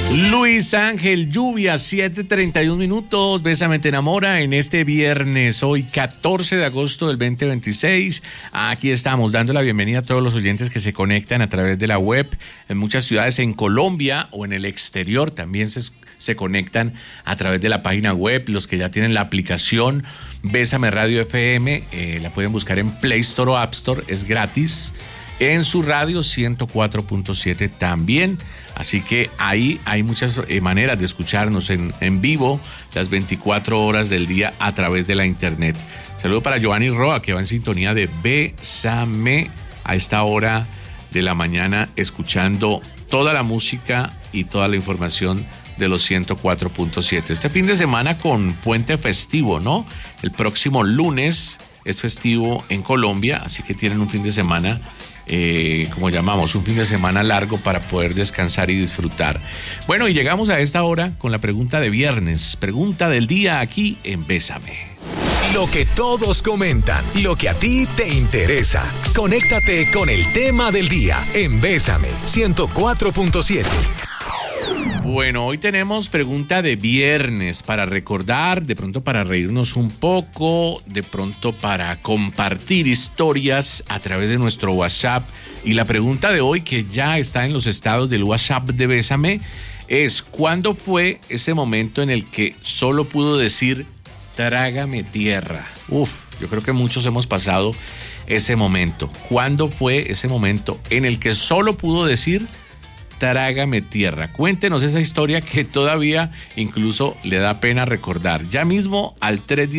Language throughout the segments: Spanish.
Luis Ángel, lluvia, 7:31 minutos. Bésame, te enamora en este viernes, hoy 14 de agosto del 2026. Aquí estamos dando la bienvenida a todos los oyentes que se conectan a través de la web. En muchas ciudades en Colombia o en el exterior también se conectan a través de la página web. Los que ya tienen la aplicación Bésame Radio FM, la pueden buscar en Play Store o App Store, es gratis. En su radio 104.7 también. Así que ahí hay muchas maneras de escucharnos en vivo las 24 horas del día a través de la internet. Saludo para Giovanni Roa, que va en sintonía de Bésame a esta hora de la mañana, escuchando toda la música y toda la información de los 104.7. Este fin de semana con puente festivo, ¿no? El próximo lunes es festivo en Colombia, así que tienen un fin de semana, como llamamos, un fin de semana largo para poder descansar y disfrutar. Bueno, y llegamos a esta hora con la pregunta de viernes, pregunta del día aquí en Bésame. Lo que todos comentan, lo que a ti te interesa. Conéctate con el tema del día en Bésame 104.7. Bueno, hoy tenemos pregunta de viernes para recordar, de pronto para reírnos un poco, de pronto para compartir historias a través de nuestro WhatsApp. Y la pregunta de hoy, que ya está en los estados del WhatsApp de Bésame, es: ¿cuándo fue ese momento en el que solo pudo decir trágame tierra? Yo creo que muchos hemos pasado ese momento. ¿Cuándo fue ese momento en el que solo pudo decir trágame tierra? Cuéntenos esa historia que todavía incluso le da pena recordar. Ya mismo al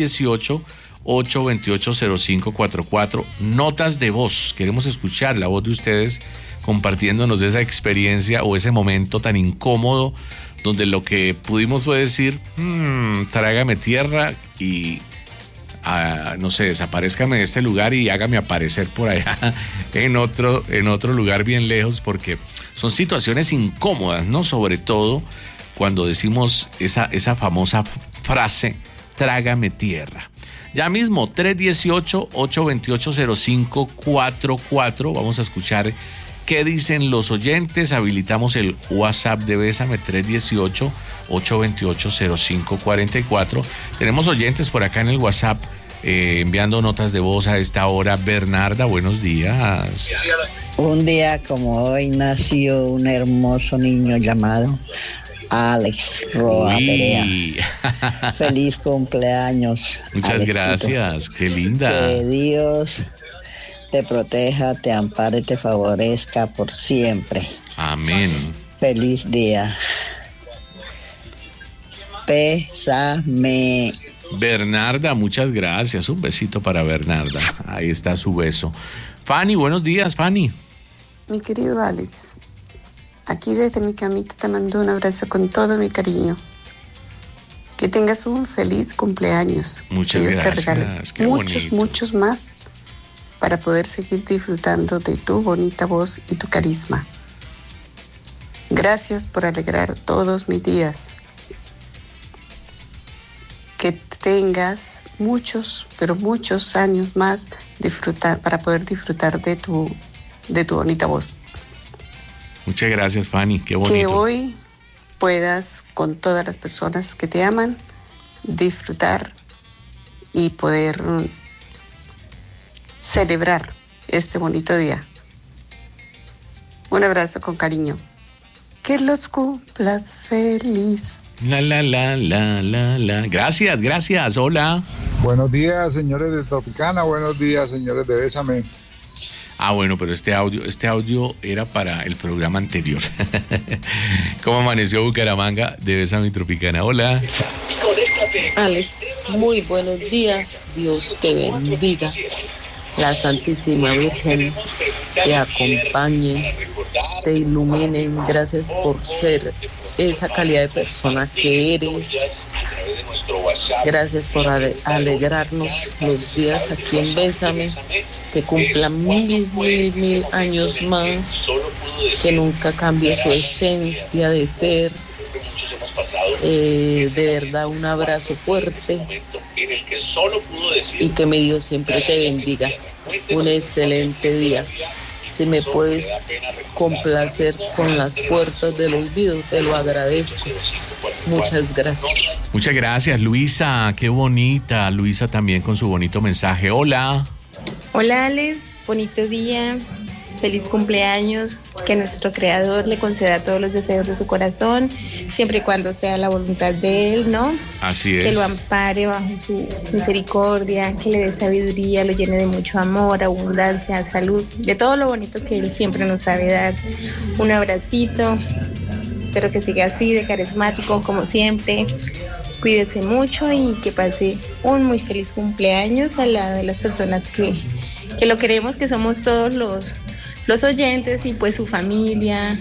318-828-0544. Notas de voz. Queremos escuchar la voz de ustedes compartiéndonos esa experiencia o ese momento tan incómodo donde lo que pudimos fue decir trágame tierra y no sé, desaparezcame de este lugar y hágame aparecer por allá en otro lugar bien lejos, porque son situaciones incómodas, ¿no? Sobre todo cuando decimos esa famosa frase, trágame tierra. Ya mismo, 318-828-0544. Vamos a escuchar qué dicen los oyentes. Habilitamos el WhatsApp de Bésame, 318-828-0544. Tenemos oyentes por acá en el WhatsApp enviando notas de voz a esta hora. Bernarda, buenos días. Un día como hoy nació un hermoso niño llamado Alex Roa Perea. Feliz cumpleaños. Muchas Alexito. Gracias, qué linda. Que Dios te proteja, te ampare, te favorezca por siempre. Amén. Feliz día. Bésame. Bernarda, muchas gracias. Un besito para Bernarda. Ahí está su beso. Fanny, buenos días, Fanny. Mi querido Alex, aquí desde mi camita te mando un abrazo con todo mi cariño. Que tengas un feliz cumpleaños. Muchas Dios gracias. te regale Qué muchos, bonito. muchos más para poder seguir disfrutando de tu bonita voz y tu carisma. Gracias por alegrar todos mis días. Que tengas muchos, pero muchos años más para poder disfrutar de tu bonita voz. Muchas gracias, Fanny, qué bonito. Que hoy puedas, con todas las personas que te aman, disfrutar y poder celebrar este bonito día. Un abrazo con cariño. Que los cumplas feliz. La. Gracias, hola. Buenos días, señores de Tropicana, buenos días, señores de Bésame. Bueno, pero este audio era para el programa anterior. ¿Cómo amaneció Bucaramanga de Bésame Tropicana? Hola. Alex, muy buenos días, Dios te bendiga. La Santísima Virgen te acompañe, te ilumine. Gracias por ser esa calidad de persona que eres. Gracias por alegrarnos los días aquí en Bésame. Que cumpla mil años más. Que nunca cambie su esencia de ser. De verdad, un abrazo fuerte. Y que mi Dios siempre te bendiga. Un excelente día. Si me puedes complacer con las puertas del olvido. Te lo agradezco. Muchas gracias. Muchas gracias, Luisa. Qué bonita. Luisa también con su bonito mensaje. Hola. Hola, Alex. Bonito día. Feliz cumpleaños. Que nuestro Creador le conceda todos los deseos de su corazón, siempre y cuando sea la voluntad de Él, ¿no? Así es. Que lo ampare bajo su misericordia, que le dé sabiduría, lo llene de mucho amor, abundancia, salud, de todo lo bonito que Él siempre nos sabe dar. Un abracito. Espero que siga así de carismático como siempre. Cuídese mucho y que pase un muy feliz cumpleaños al lado de las personas que lo queremos, que somos todos los oyentes y pues su familia,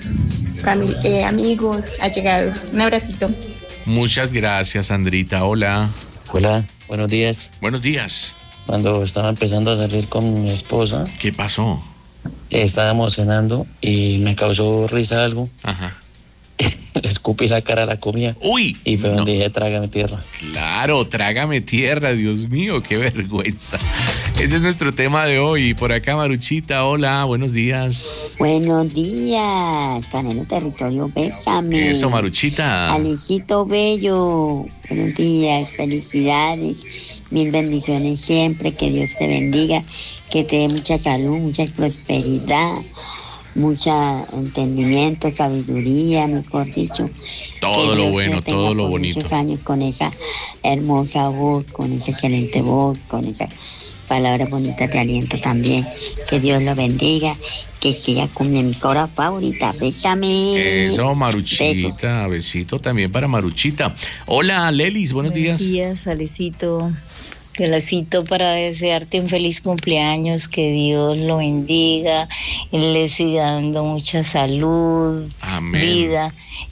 amigos, allegados. Un abracito. Muchas gracias, Sandrita. Hola. Hola, buenos días. Buenos días. Cuando estaba empezando a salir con mi esposa, ¿Qué pasó? estábamos cenando y me causó risa algo. Ajá. Le escupí la cara a la comida. ¡Uy! Y fue no. donde dije, trágame tierra. Claro, trágame tierra, Dios mío, qué vergüenza. Ese es nuestro tema de hoy. Por acá, Maruchita, hola, buenos días. Buenos días, Canelo Territorio, bésame. Eso, Maruchita. Alecito Bello, buenos días, felicidades, mil bendiciones siempre, que Dios te bendiga, que te dé mucha salud, mucha prosperidad, mucho entendimiento, sabiduría, mejor dicho. Todo lo bueno, todo lo bonito. Muchos años con esa hermosa voz, con esa excelente voz, con esa palabras bonitas de aliento también. Que Dios lo bendiga, que siga con mi emisora favorita. Bésame. Eso, Maruchita. Besito también para Maruchita. Hola, Lelis, buenos días. Buenos días, Alecito. Que la cito para desearte un feliz cumpleaños, que Dios lo bendiga, Él le siga dando mucha salud, Amén. vida,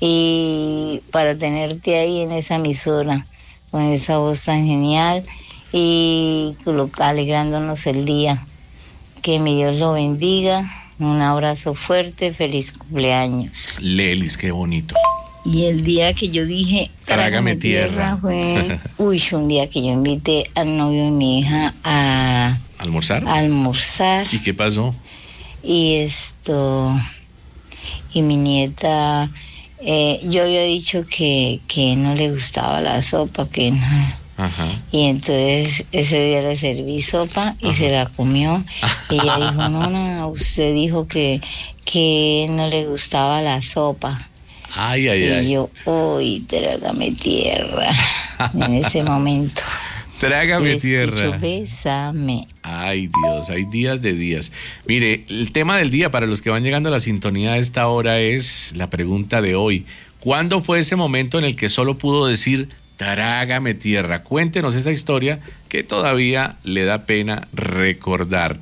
y para tenerte ahí en esa emisora, con esa voz tan genial y alegrándonos el día. Que mi Dios lo bendiga, un abrazo fuerte, feliz cumpleaños. Lelis, qué bonito. Y el día que yo dije, trágame tierra, fue, un día que yo invité al novio de mi hija a ¿almorzar? almorzar. ¿Y qué pasó? Y y mi nieta, yo había dicho que no le gustaba la sopa, que no. Ajá. Y entonces ese día le serví sopa y se la comió. Y ella dijo, no, usted dijo que no le gustaba la sopa. Ay, ay, y ay. yo, uy, trágame tierra. En ese momento. Trágame tierra. Bésame. Ay, Dios, hay días de días. Mire, el tema del día para los que van llegando a la sintonía de esta hora es la pregunta de hoy. ¿Cuándo fue ese momento en el que solo pudo decir trágame tierra? Cuéntenos esa historia que todavía le da pena recordar.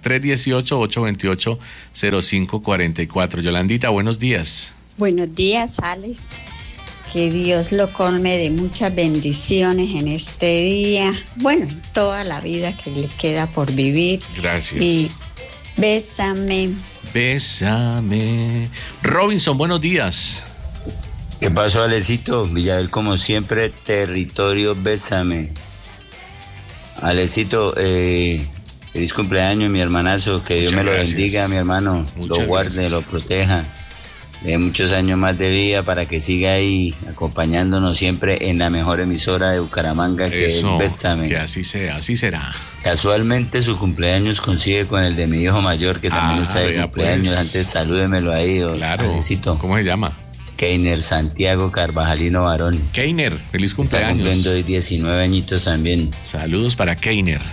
318-828-0544. Yolandita, buenos días. Buenos días, Alex. Que Dios lo colme de muchas bendiciones en este día. Bueno, en toda la vida que le queda por vivir. Gracias. Y bésame. Bésame. Robinson, buenos días. ¿Qué pasó, Alecito? Villavil, como siempre, territorio, bésame. Alecito, feliz cumpleaños, mi hermanazo. Que Dios me lo bendiga, mi hermano. Lo guarde, lo proteja. De muchos años más de vida para que siga ahí acompañándonos siempre en la mejor emisora de Bucaramanga, que es Bésame. Que así sea, así será. Casualmente su cumpleaños coincide con el de mi hijo mayor, que también está de cumpleaños. Pues. Antes salúdemelo ahí, claro. Alecito. ¿Cómo se llama? Keiner Santiago Carvajalino Varón. Keiner, feliz cumpleaños. Está cumpliendo hoy 19 añitos también. Saludos para Keiner.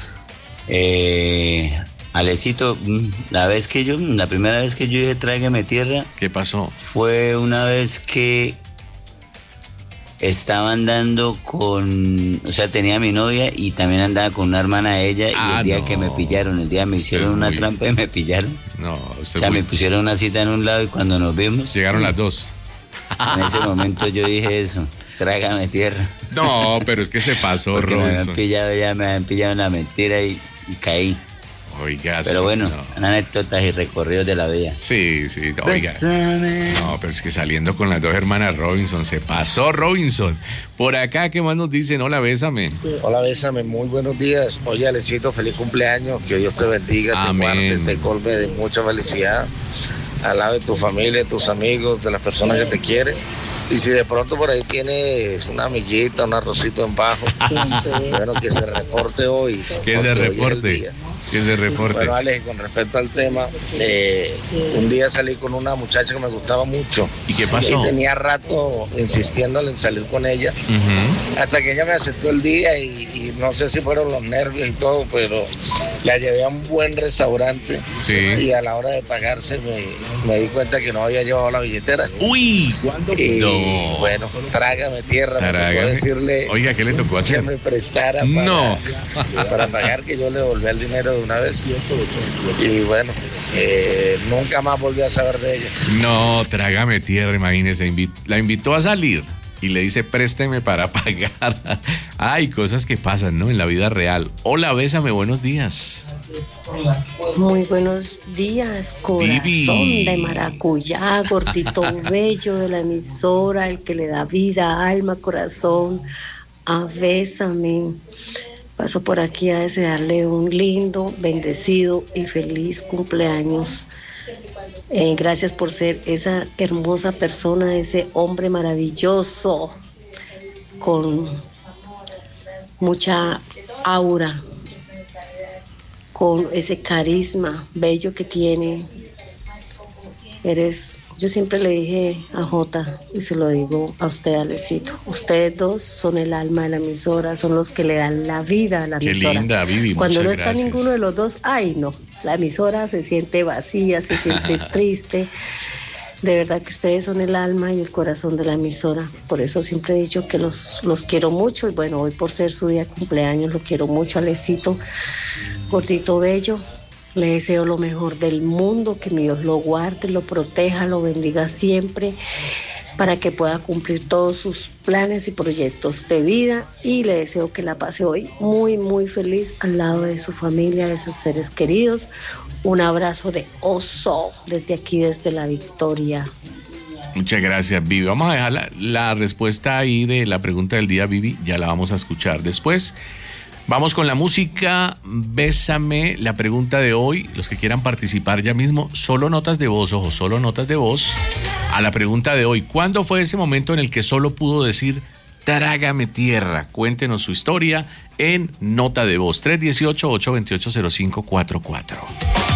Alecito, la primera vez que yo dije tráigame tierra. ¿Qué pasó? Fue una vez que estaba andando tenía a mi novia y también andaba con una hermana de ella, y el día que me pillaron, me hicieron una trampa y me pillaron. Me pusieron una cita en un lado y cuando nos vimos. Llegaron las dos. En ese momento yo dije eso, trágame tierra. No, pero es que se pasó, porque Robinson. me habían pillado en la mentira y caí. Oiga, pero bueno, anécdotas y recorridos de la vida. Sí, oiga. No, pero es que saliendo con las dos hermanas Robinson, se pasó Robinson. Por acá, ¿qué más nos dicen? Hola, bésame. Hola, bésame, muy buenos días. Oye, Alecito, feliz cumpleaños, que Dios te bendiga, amén, te guarde, te colme de mucha felicidad. al lado de tu familia, de tus amigos, de las personas que te quieren. Y si de pronto por ahí tienes una amiguita, un arrocito en bajo, bueno, que se reporte hoy. Que se reporte. Que se reporte. Bueno, Alex, con respecto al tema, un día salí con una muchacha que me gustaba mucho. ¿Y qué pasó? Y tenía rato insistiéndole en salir con ella, hasta que ella me aceptó el día y no sé si fueron los nervios y todo, pero la llevé a un buen restaurante. Sí. Y a la hora de pagarse me di cuenta que no había llevado la billetera. ¡Uy! Y No. bueno, trágame tierra. Me tocó decirle, oiga, ¿qué le tocó hacer? Que me prestara para pagar, que yo le devolví el dinero de una vez. Y bueno, nunca más volví a saber de ella. No, trágame tierra, imagínese. La invitó a salir y le dice, présteme para pagar. Hay cosas que pasan, ¿no? En la vida real. Hola, bésame, buenos días. Muy buenos días, corazón Vivi. de maracuyá, gordito bello de la emisora, el que le da vida, alma, corazón, a Bésame. Paso por aquí a desearle un lindo, bendecido y feliz cumpleaños. Gracias por ser esa hermosa persona, ese hombre maravilloso, con mucha aura, con ese carisma bello que tiene. Yo siempre le dije a Jota, y se lo digo a usted, Alecito, ustedes dos son el alma de la emisora, son los que le dan la vida a la emisora. Qué linda, Vivi, cuando no muchas está gracias. ninguno de los dos, ay no, la emisora se siente vacía, se siente triste. De verdad que ustedes son el alma y el corazón de la emisora. Por eso siempre he dicho que los quiero mucho. Y bueno, hoy por ser su día de cumpleaños, lo quiero mucho, Alecito, gordito bello. Le deseo lo mejor del mundo, que mi Dios lo guarde, lo proteja, lo bendiga siempre, para que pueda cumplir todos sus planes y proyectos de vida. Y le deseo que la pase hoy muy, muy feliz al lado de su familia, de sus seres queridos. Un abrazo de oso desde aquí, desde La Victoria. Muchas gracias, Vivi. Vamos a dejar la respuesta ahí de la pregunta del día, Vivi. Ya la vamos a escuchar después. Vamos con la música. Bésame, la pregunta de hoy. Los que quieran participar ya mismo, solo notas de voz, ojo, solo notas de voz. A la pregunta de hoy, ¿cuándo fue ese momento en el que solo pudo decir trágame tierra? Cuéntenos su historia en nota de voz. 318-828-0544.